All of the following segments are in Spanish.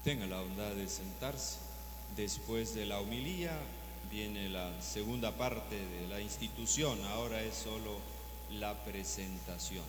Tenga la bondad de sentarse. Después de la homilía viene la segunda parte de la institución. Ahora es solo la presentación.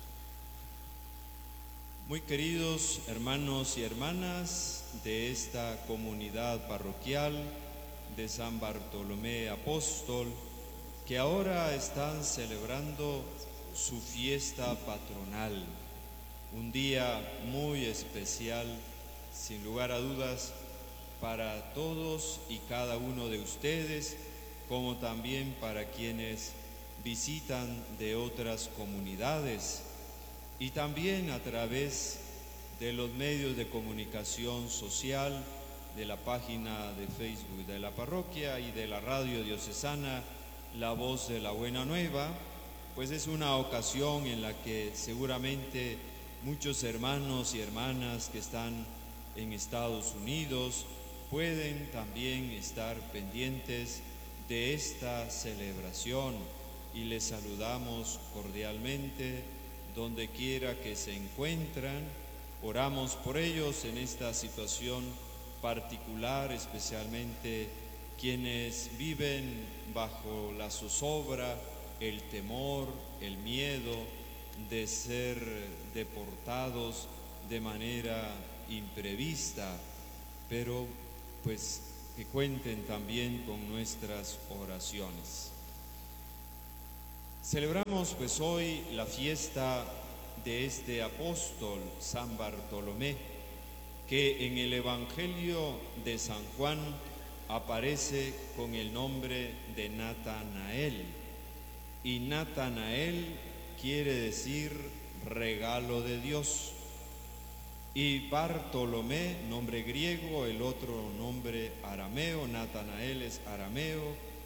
Muy queridos hermanos y hermanas de esta comunidad parroquial de San Bartolomé Apóstol, que ahora están celebrando su fiesta patronal, un día muy especial, sin lugar a dudas, para todos y cada uno de ustedes, como también para quienes visitan de otras comunidades y también a través de los medios de comunicación social, de la página de Facebook de la parroquia y de la radio diocesana La Voz de la Buena Nueva. Pues es una ocasión en la que seguramente muchos hermanos y hermanas que están en Estados Unidos pueden también estar pendientes de esta celebración, y les saludamos cordialmente donde quiera que se encuentran. Oramos por ellos en esta situación particular, especialmente quienes viven bajo la zozobra, el temor, el miedo de ser deportados de manera imprevista, pero pues que cuenten también con nuestras oraciones. Celebramos pues hoy la fiesta de este apóstol San Bartolomé, que en el Evangelio de San Juan aparece con el nombre de Natanael, y Natanael quiere decir regalo de Dios, y Bartolomé, nombre griego, el otro nombre arameo. Natanael es arameo,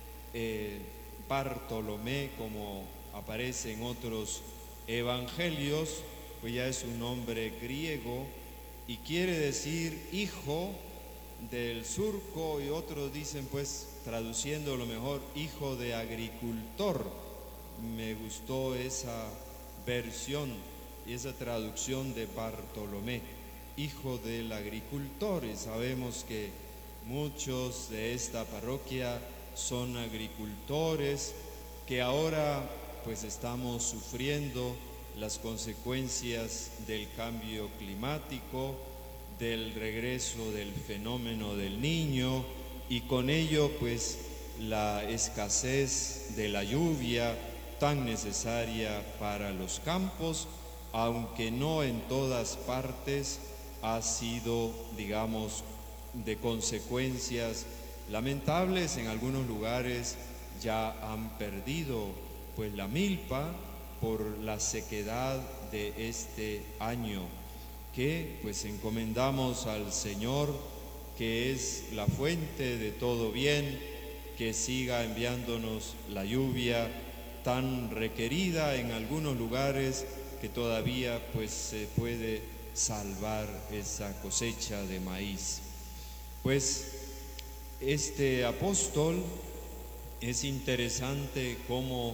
Bartolomé, como aparece en otros evangelios, pues ya es un nombre griego y quiere decir hijo del surco, y otros dicen, pues traduciéndolo mejor, hijo de agricultor. Me gustó esa versión y esa traducción de Bartolomé, hijo del agricultor, y sabemos que muchos de esta parroquia son agricultores, que ahora pues estamos sufriendo las consecuencias del cambio climático, del regreso del fenómeno del Niño, y con ello pues la escasez de la lluvia tan necesaria para los campos, aunque no en todas partes ha sido, digamos, de consecuencias lamentables. En algunos lugares ya han perdido pues la milpa por la sequedad de este año, que pues encomendamos al Señor, que es la fuente de todo bien, que siga enviándonos la lluvia tan requerida en algunos lugares, que todavía pues se puede salvar esa cosecha de maíz. Pues este apóstol, es interesante cómo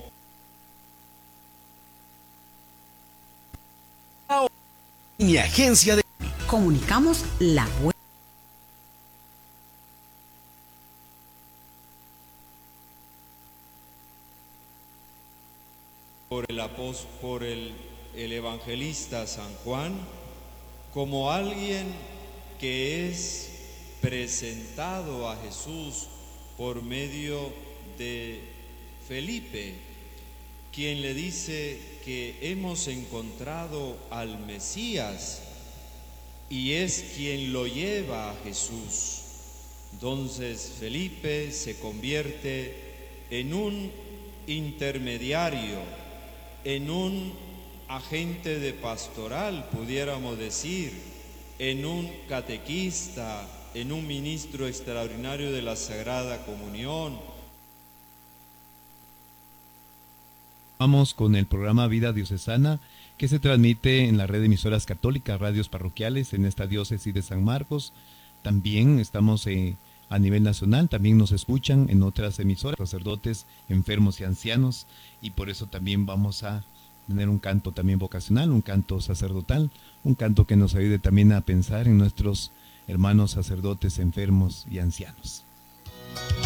Mi agencia de comunicamos la buena. por el evangelista San Juan, como alguien que es presentado a Jesús por medio de Felipe, quien le dice que hemos encontrado al Mesías, y es quien lo lleva a Jesús. Entonces Felipe se convierte en un intermediario, en un agente de pastoral, pudiéramos decir, en un catequista, en un ministro extraordinario de la Sagrada Comunión. Vamos con el programa Vida Diocesana, que se transmite en la red de emisoras católicas, radios parroquiales en esta diócesis de San Marcos. También estamos a nivel nacional, también nos escuchan en otras emisoras, sacerdotes, enfermos y ancianos, y por eso también vamos a tener un canto también vocacional, un canto sacerdotal, un canto que nos ayude también a pensar en nuestros hermanos sacerdotes enfermos y ancianos.